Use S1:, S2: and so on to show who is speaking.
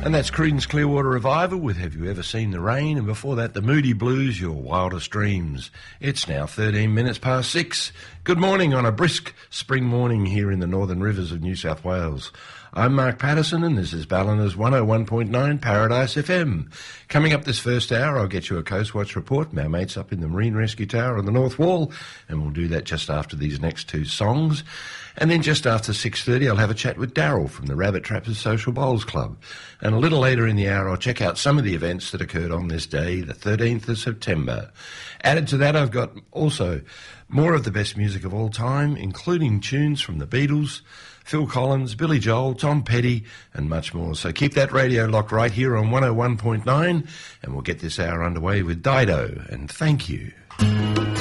S1: And that's Creedence Clearwater Revival with Have You Ever Seen the Rain? And before that, the Moody Blues, Your Wildest Dreams. It's now 13 minutes past 6. Good morning on a brisk spring morning here in the Northern Rivers of New South Wales. I'm Mark Patterson and this is Ballinar's 101.9 Paradise FM. Coming up this first hour, I'll get you a Coast Watch report from our mates up in the Marine Rescue Tower on the North Wall, and we'll do that just after these next two songs. And then just after 6:30, I'll have a chat with Daryl from the Rabbit Trappers Social Bowls Club. And a little later in the hour, I'll check out some of the events that occurred on this day, the 13th of September. Added to that, I've got also more of the best music of all time, including tunes from the Beatles, Phil Collins, Billy Joel, Tom Petty, and much more. So keep that radio locked right here on 101.9, and we'll get this hour underway with Dido, and Thank You.